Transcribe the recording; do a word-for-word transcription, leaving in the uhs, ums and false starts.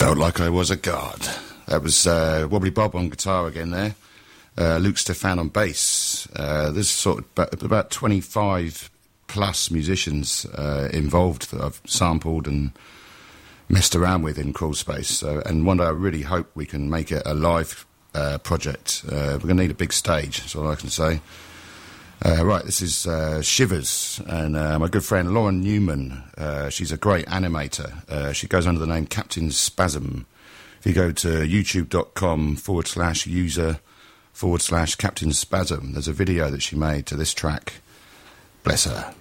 Felt like I was a god. That was uh, Wobbly Bob on guitar again there. Uh, Luke Stefan on bass. Uh, there's sort of about, about twenty-five plus musicians uh, involved that I've sampled and messed around with in Crawl Space. So, and one day I really hope we can make it a live uh, project. Uh, we're going to need a big stage, that's all I can say. Uh, right, this is uh, Shivers, and uh, my good friend Lauren Newman. Uh, she's a great animator. Uh, she goes under the name Captain Spasm. If you go to youtube.com forward slash user forward slash Captain Spasm, there's a video that she made to this track. Bless her.